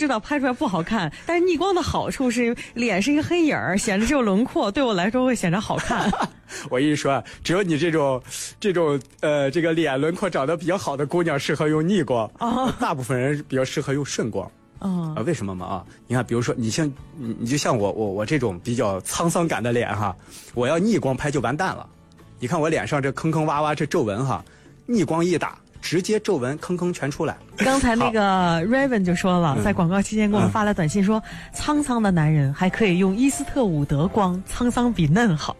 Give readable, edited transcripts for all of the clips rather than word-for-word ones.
知道拍出来不好看，但是逆光的好处是脸是一个黑影儿，显得只有轮廓，对我来说会显得好看。 我跟你说，只有你这种这个脸轮廓长得比较好的姑娘适合用逆光，大部分人比较适合用顺光。为什么嘛你看，比如说你就像我这种比较沧桑感的脸哈，我要逆光拍就完蛋了。你看我脸上这坑坑洼洼这皱纹哈，逆光一打，直接皱纹坑坑全出来。 刚才那个 Raven 就说了，在广告期间给我们发来短信说，沧桑的男人还可以用伊斯特伍德光，沧桑比嫩好。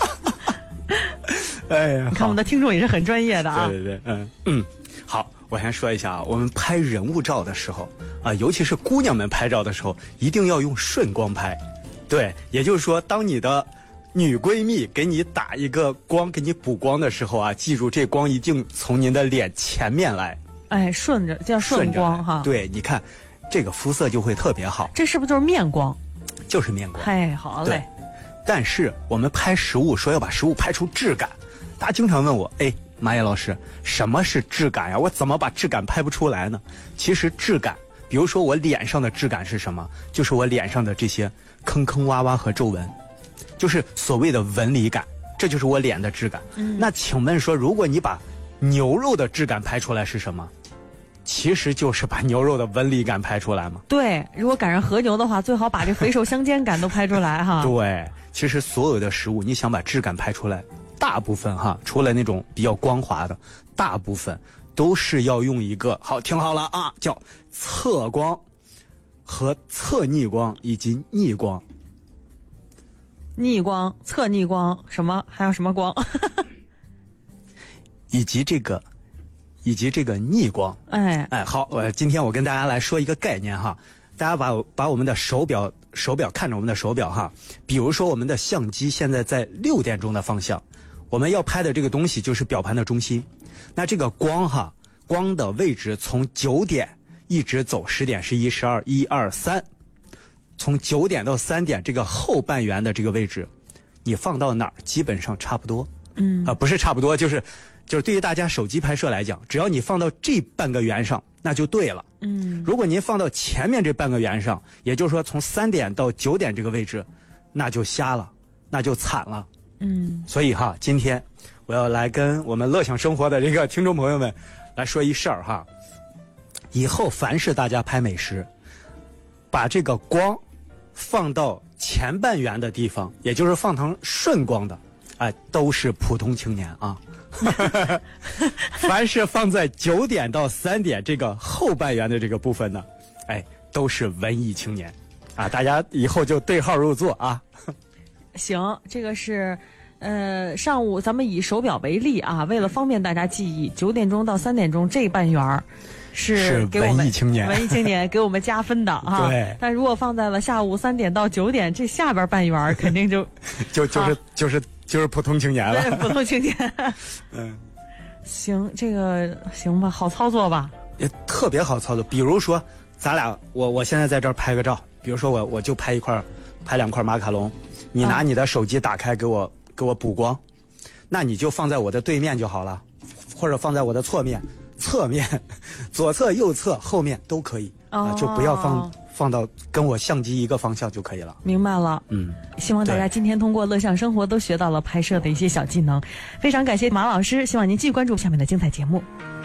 哎呀， 你看我们的听众也是很专业的啊。 对，好，我先说一下啊，我们拍人物照的时候啊，尤其是姑娘们拍照的时候，一定要用顺光拍。对，也就是说，当你的女闺蜜给你打一个光，给你补光的时候啊，记住这光一定从您的脸前面来。 哎，顺着叫顺光哈。 对，你看这个肤色就会特别好。 这是不是就是面光？ 就是面光。 哎，好嘞。 但是我们拍实物，说要把实物拍出质感，大家经常问我，哎，马野老师，什么是质感呀？我怎么把质感拍不出来呢？其实质感，比如说我脸上的质感是什么？就是我脸上的这些坑坑洼洼和皱纹，就是所谓的纹理感，这就是我脸的质感。那请问说，如果你把牛肉的质感拍出来是什么？其实就是把牛肉的纹理感拍出来嘛。 对，如果赶上和牛的话，最好把这肥瘦相间感都拍出来哈。 对，其实所有的食物，你想把质感拍出来，大部分哈，除了那种比较光滑的，大部分都是要用一个听好了啊，叫侧光和侧逆光以及逆光。 逆光、侧逆光什么？还有什么光？ 以及这个逆光。哎，好，今天我跟大家来说一个概念哈，大家把我们的手表看着我们的手表哈，比如说我们的相机现在在6点钟的方向，我们要拍的这个东西就是表盘的中心。那这个光的位置从9点一直走10点、11、12、1、2、3，从9点到3点这个后半圆的这个位置，你放到哪儿基本上差不多。不是差不多，就是对于大家手机拍摄来讲，只要你放到这半个圆上，那就对了。如果您放到前面这半个圆上，也就是说从3点到9点这个位置，那就瞎了，那就惨了。所以哈，今天我要来跟我们乐享生活的这个听众朋友们来说一事儿哈。以后凡是大家拍美食，把这个光放到前半圆的地方，也就是放成顺光的，都是普通青年啊。凡是放在9点到3点这个后半圆的这个部分呢，都是文艺青年啊。大家以后就对号入座啊。 行，这个是上午咱们以手表为例啊，为了方便大家记忆，9点钟到3点钟这半圆是给我们文艺青年给我们加分的啊。 对。 但如果放在了下午3点到9点，这下边半圆肯定就是普通青年了。 对，普通青年。行，这个行吧，好操作吧？ 也特别好操作。比如说，咱俩我现在在这儿拍个照，比如说我就拍2块马卡龙，你拿你的手机打开给我补光，那你就放在我的对面就好了，或者放在我的侧面、左侧、右侧、后面都可以就不要放到跟我相机一个方向就可以了。 明白了。希望大家今天通过乐享生活都学到了拍摄的一些小技能。非常感谢马老师，希望您继续关注下面的精彩节目。